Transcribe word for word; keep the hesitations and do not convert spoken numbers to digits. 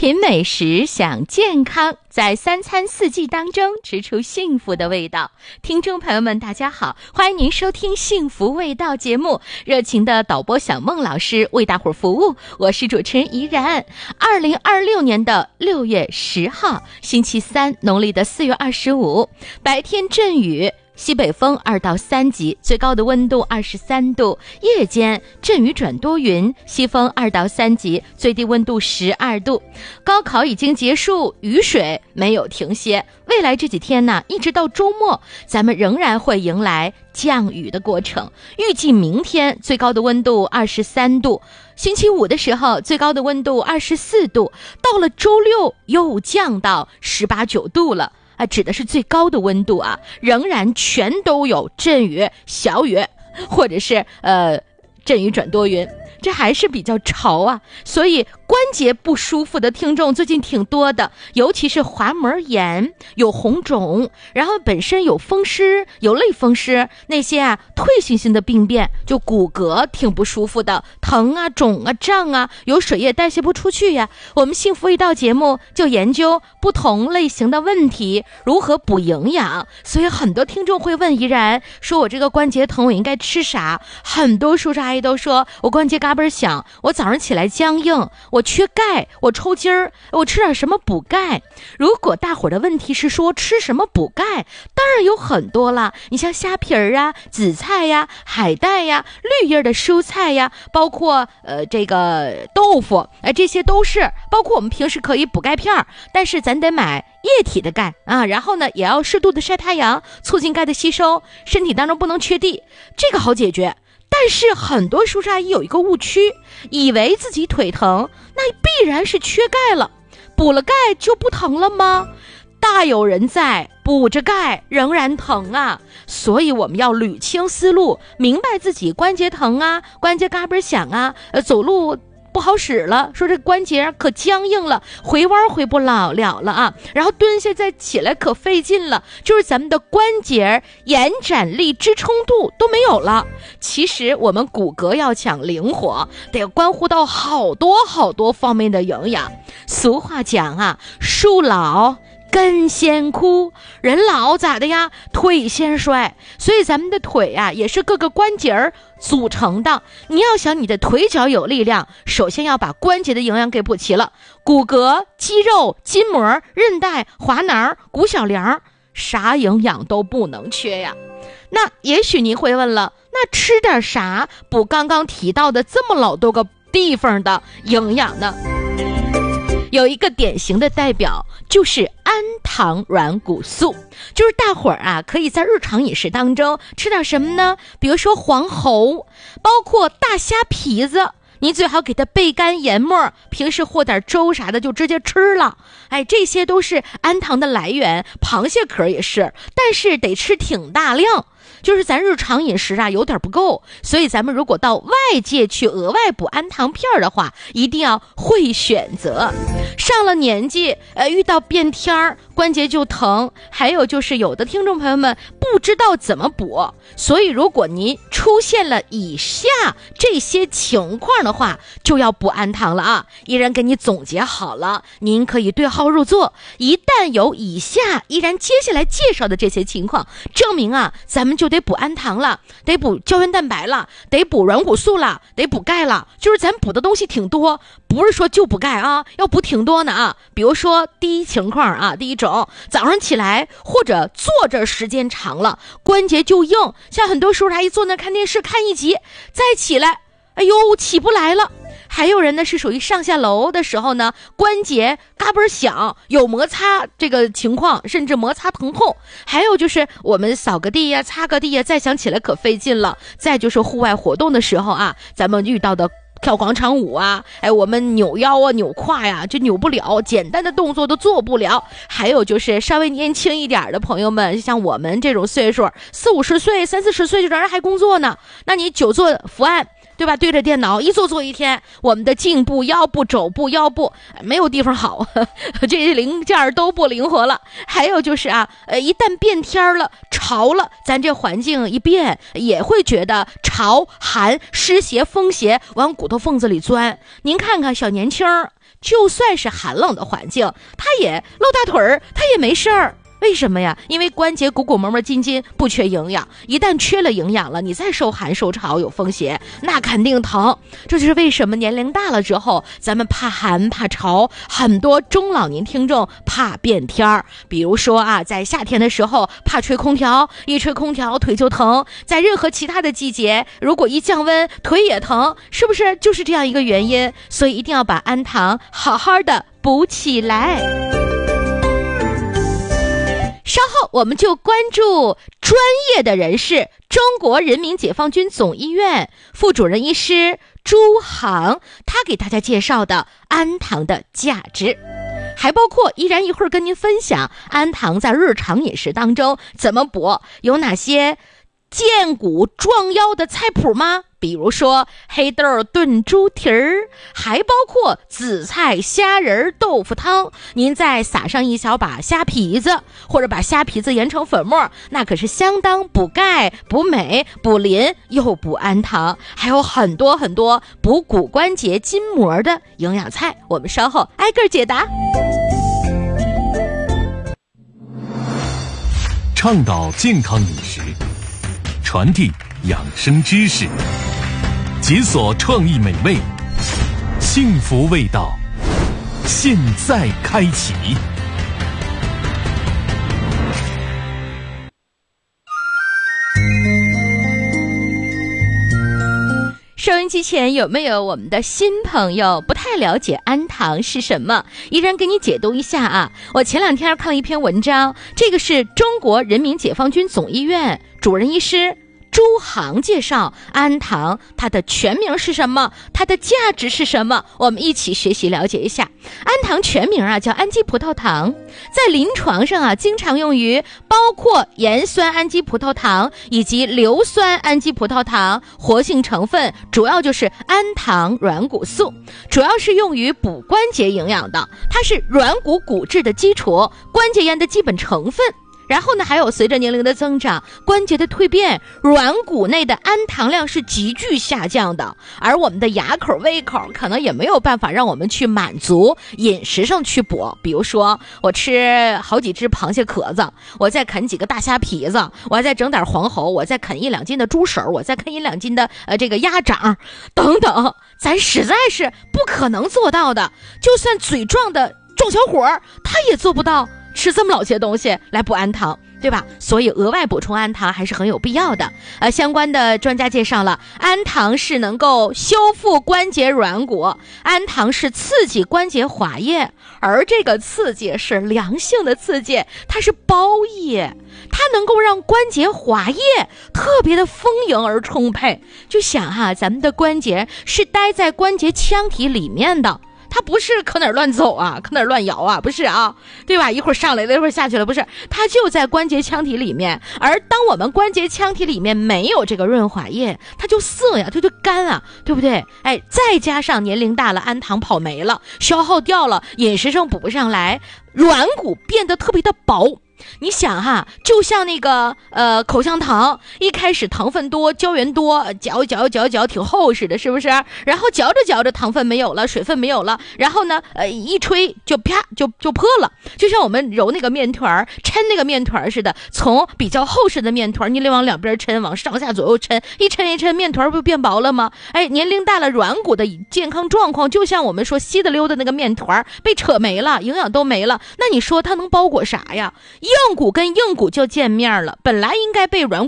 品美食，享健康，在三餐四季当中吃出幸福的味道。听众朋友们大家好，欢迎您收听幸福味道节目，热情的导播小孟老师为大伙儿服务，我是主持人怡然。二零二六年的六月十号星期三，农历的四月二十五，白天阵雨，西北风二到三级，最高的温度二十三度。夜间阵雨转多云，西风二到三级，最低温度十二度。高考已经结束，雨水没有停歇。未来这几天呢，一直到周末，咱们仍然会迎来降雨的过程。预计明天最高的温度二十三度，星期五的时候最高的温度二十四度，到了周六又降到十八九度了。啊，指的是最高的温度啊，仍然全都有阵雨、小雨，或者是呃阵雨转多云，这还是比较潮啊。所以关节不舒服的听众最近挺多的，尤其是滑膜炎、有红肿，然后本身有风湿、有类风湿，那些啊退行性的病变，就骨骼挺不舒服的，疼啊、肿啊、胀啊，有水液代谢不出去呀。我们幸福一道节目就研究不同类型的问题，如何补营养。所以很多听众会问怡然，说我这个关节疼，我应该吃啥？很多叔叔阿姨都说我关节嘎嘣响，我早上起来僵硬，我缺钙，我抽筋儿，我吃点什么补钙？如果大伙儿的问题是说吃什么补钙，当然有很多啦。你像虾皮儿啊、紫菜呀、海带呀、绿叶的蔬菜呀，包括呃这个豆腐，呃这些都是，包括我们平时可以补钙片儿，但是咱得买液体的钙啊，然后呢也要适度的晒太阳，促进钙的吸收，身体当中不能缺地，这个好解决。但是很多叔叔阿姨有一个误区，以为自己腿疼，那必然是缺钙了，补了钙就不疼了吗？大有人在，补着钙仍然疼啊。所以我们要捋清思路，明白自己关节疼啊，关节嘎嘣响啊，呃，走路不好使了，说这关节可僵硬了，回弯回不了了了啊，然后蹲下再起来可费劲了，就是咱们的关节延展力、支撑度都没有了。其实我们骨骼要想灵活，得关乎到好多好多方面的营养。俗话讲啊，树老根先枯，人老咋的呀？腿先衰。所以咱们的腿啊，也是各个关节儿组成的。你要想你的腿脚有力量，首先要把关节的营养给补齐了。骨骼、肌肉、筋膜、韧带、滑囊、骨小梁，啥营养都不能缺呀。那也许您会问了，那吃点啥补刚刚提到的这么老多个地方的营养呢？有一个典型的代表就是氨糖软骨素，就是大伙儿啊可以在日常饮食当中吃点什么呢？比如说黄喉，包括大虾皮子，你最好给它焙干研末，平时和点粥啥的就直接吃了。哎，这些都是氨糖的来源，螃蟹壳也是，但是得吃挺大量。就是咱日常饮食啊有点不够，所以咱们如果到外界去额外补氨糖片的话，一定要会选择。上了年纪，呃，遇到变天儿，关节就疼，还有就是有的听众朋友们不知道怎么补，所以如果您出现了以下这些情况的话，就要补氨糖了啊！依然给你总结好了，您可以对号入座。一旦有以下依然接下来介绍的这些情况，证明啊，咱们就得补氨糖了，得补胶原蛋白了，得补软骨素了，得补钙了，就是咱补的东西挺多，不是说就补钙啊，要补挺多呢啊。比如说第一情况啊，第一种，早上起来或者坐着时间长了，关节就硬，像很多叔叔阿姨坐那看电视看一集，再起来，哎呦起不来了。还有人呢是属于上下楼的时候呢，关节嘎嘣响，有摩擦这个情况，甚至摩擦疼痛。还有就是我们扫个地呀、擦个地呀，再想起来可费劲了。再就是户外活动的时候啊，咱们遇到的跳广场舞啊，哎，我们扭腰啊、扭胯呀，就扭不了，简单的动作都做不了。还有就是稍微年轻一点的朋友们，像我们这种岁数，四五十岁、三四十岁就让人还工作呢，那你久坐伏案，对对吧？对着电脑一坐坐一天，我们的颈部、腰部、肘部、腰部没有地方好，呵呵，这些零件都不灵活了。还有就是啊，呃，一旦变天了、潮了，咱这环境一变，也会觉得潮、寒、湿邪、风邪往骨头缝子里钻。您看看小年轻，就算是寒冷的环境，他也露大腿儿，他也没事儿。为什么呀？因为关节骨骨膜膜筋筋不缺营养，一旦缺了营养了，你再受寒受潮有风邪，那肯定疼。这就是为什么年龄大了之后，咱们怕寒怕潮，很多中老年听众怕变天儿。比如说啊，在夏天的时候怕吹空调，一吹空调腿就疼；在任何其他的季节，如果一降温腿也疼，是不是就是这样一个原因？所以一定要把氨糖好好的补起来。稍后我们就关注专业的人士，中国人民解放军总医院副主任医师朱航，他给大家介绍的氨糖的价值，还包括依然一会儿跟您分享氨糖在日常饮食当中怎么补，有哪些健骨壮腰的菜谱吗？比如说黑豆炖猪蹄儿，还包括紫菜虾仁豆腐汤，您再撒上一小把虾皮子，或者把虾皮子研成粉末，那可是相当补钙补镁补磷又补氨糖。还有很多很多补骨关节筋膜的营养菜，我们稍后挨个解答。 倡导健康饮食，传递养生知识，解锁创意美味，幸福味道，现在开启。 收音机前有没有我们的新朋友不太了解氨糖是什么？依然给你解读一下啊。我前两天看了一篇文章，这个是中国人民解放军总医院主任医师朱航介绍氨糖它的全名是什么，它的价值是什么，我们一起学习了解一下。氨糖全名啊叫氨基葡萄糖，在临床上啊经常用于包括盐酸氨基葡萄糖以及硫酸氨基葡萄糖，活性成分主要就是氨糖软骨素，主要是用于补关节营养的，它是软骨骨质的基础，关节炎的基本成分。然后呢，还有随着年龄的增长，关节的蜕变，软骨内的氨糖量是急剧下降的，而我们的牙口胃口可能也没有办法让我们去满足饮食上去补。比如说我吃好几只螃蟹壳子，我再啃几个大虾皮子，我再整点黄喉，我再啃一两斤的猪手，我再啃一两斤的呃这个鸭掌等等，咱实在是不可能做到的。就算嘴壮的壮小伙他也做不到吃这么老些东西来补氨糖，对吧？所以额外补充氨糖还是很有必要的。呃，相关的专家介绍了，氨糖是能够修复关节软骨，氨糖是刺激关节滑液，而这个刺激是良性的刺激，它是包液，它能够让关节滑液特别的丰盈而充沛。就想哈，咱们的关节是待在关节腔体里面的，它不是可哪儿乱走啊，可哪儿乱摇啊，不是啊，对吧？一会儿上来了，一会儿下去了，不是，它就在关节腔体里面。而当我们关节腔体里面没有这个润滑液，它就涩呀，它就干啊，对不对？哎，再加上年龄大了，氨糖跑没了，消耗掉了，饮食上补不上来，软骨变得特别的薄。你想哈，就像那个呃口香糖，一开始糖分多胶原多，嚼嚼嚼嚼挺厚实的，是不是？然后嚼着嚼着糖分没有了，水分没有了，然后呢呃一吹就啪就就破了。就像我们揉那个面团抻那个面团似的，从比较厚实的面团你得往两边抻，往上下左右抻，一抻一抻面团不变薄了吗？哎，年龄大了，软骨的健康状况就像我们说稀的溜的那个面团被扯没了，营养都没了，那你说它能包裹啥呀？硬骨跟硬骨就见面了，本来应该被软